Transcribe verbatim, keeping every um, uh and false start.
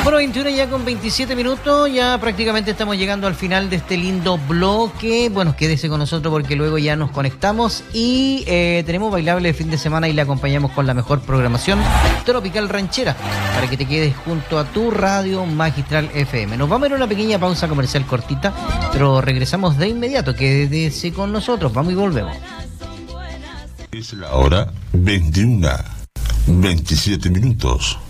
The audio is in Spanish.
Bueno, veintiuno ya con veintisiete minutos, ya prácticamente estamos llegando al final de este lindo bloque. Bueno, quédese con nosotros porque luego ya nos conectamos y eh, tenemos bailable de fin de semana y le acompañamos con la mejor programación tropical ranchera para que te quedes junto a tu radio Magistral F M. Nos vamos a ir a una pequeña pausa comercial cortita, pero regresamos de inmediato. Quédese con nosotros, vamos y volvemos. Es la hora veintiuna, veintisiete minutos.